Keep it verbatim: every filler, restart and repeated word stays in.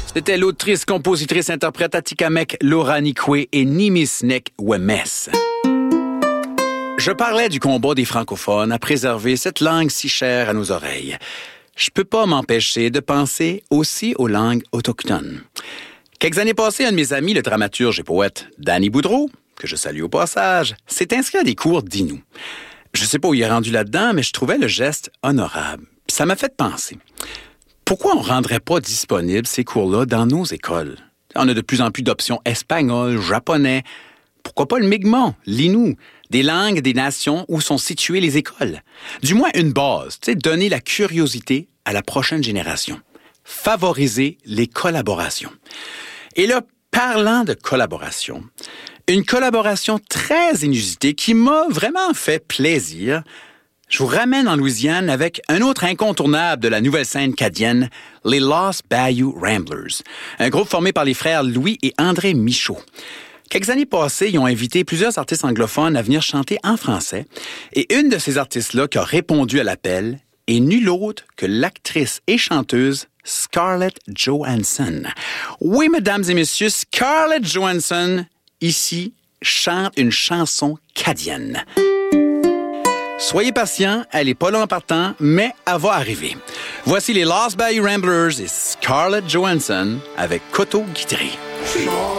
C'était l'autrice, compositrice, interprète Atikamek Loranikwe et Nimisnek Wemes. Je parlais du combat des francophones à préserver cette langue si chère à nos oreilles. Je peux pas m'empêcher de penser aussi aux langues autochtones. Quelques années passées, un de mes amis, le dramaturge et poète Danny Boudreau, que je salue au passage, s'est inscrit à des cours d'Innu. Je sais pas où il est rendu là-dedans, mais je trouvais le geste honorable. Puis ça m'a fait penser. Pourquoi on rendrait pas disponibles ces cours-là dans nos écoles? On a de plus en plus d'options espagnol, japonais. Pourquoi pas le Mi'kmaq, l'Innu, des langues des nations où sont situées les écoles? Du moins une base, tu sais, donner la curiosité à la prochaine génération. Favoriser les collaborations. Et là, parlant de collaboration, une collaboration très inusitée qui m'a vraiment fait plaisir. Je vous ramène en Louisiane avec un autre incontournable de la nouvelle scène cadienne, les Lost Bayou Ramblers, un groupe formé par les frères Louis et André Michaud. Quelques années passées, ils ont invité plusieurs artistes anglophones à venir chanter en français, et une de ces artistes-là qui a répondu à l'appel est nulle autre que l'actrice et chanteuse Scarlett Johansson. Oui, mesdames et messieurs, Scarlett Johansson, ici, chante une chanson cadienne. Soyez patients, elle est pas là en partant, mais elle va arriver. Voici les Lost Bayou Ramblers et Scarlett Johansson avec Koto Guitry.